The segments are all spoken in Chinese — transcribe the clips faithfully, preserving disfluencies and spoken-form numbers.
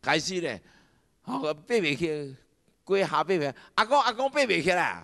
开始咧，吼爬袂起，过下爬袂，阿公阿公爬袂起来。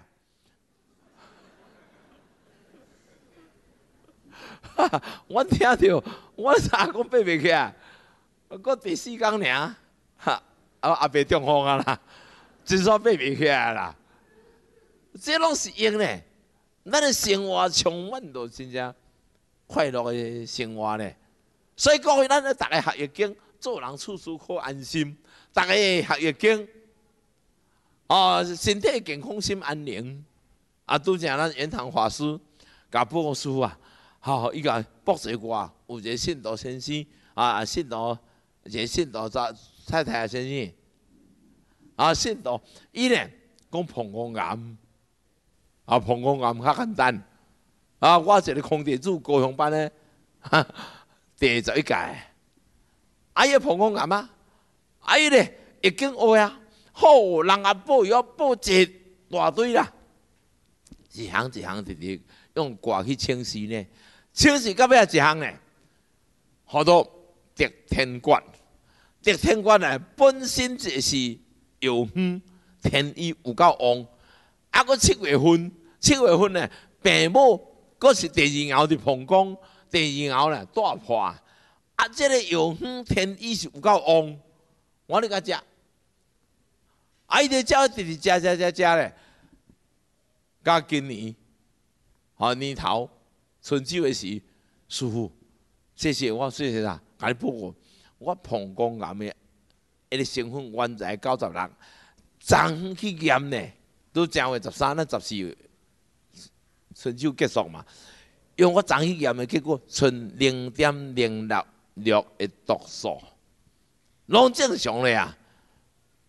我听着，我阿公爬袂起啊，我第四工尔，哈，啊阿伯中风啊啦，真煞爬袂起来啦。这拢是用咧，咱的生活充满着真正快乐的生活咧。所以各位，咱咧逐个学易经，做人处事可安心。逐个学易经，哦，身体健康，心安宁。啊，拄则咱圆堂法师甲报师傅啊。好，伊个博士我有一个信徒先生啊，信徒一个信徒在太太先生啊，信徒伊呢讲膀胱癌啊，膀胱癌较简单啊，我一个空地主高雄班呢，第十一届，啊伊个膀胱癌啊，啊伊呢已经学啊，好人啊报药报一大堆啦，一项一项直直用挂去清洗呢。清洗到尾一项呢，叫做得天冠。得天冠呢，本身就是药方，天意有够旺。啊，搁七月份，七月份呢，病母搁是第二爻的膀胱，第二爻呢大破。啊，这个药方天意是有够旺，我咧甲食，啊，伊咧照直直食食食食咧，到今年，啊年头。春秋的时，师傅，谢谢我，谢谢啦，甲你报告，我膀胱癌的迄个成分原在九十六，昨去验呢，都正月十三，咱十四春秋结束嘛，用我昨去验的结果，剩零点零六六的毒素，拢正常咧啊！